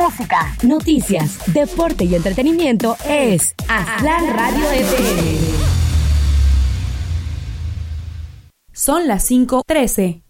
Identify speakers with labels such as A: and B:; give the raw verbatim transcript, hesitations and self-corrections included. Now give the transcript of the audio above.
A: música, noticias, deporte y entretenimiento es Aztlán Radio F M.
B: Son las cinco trece.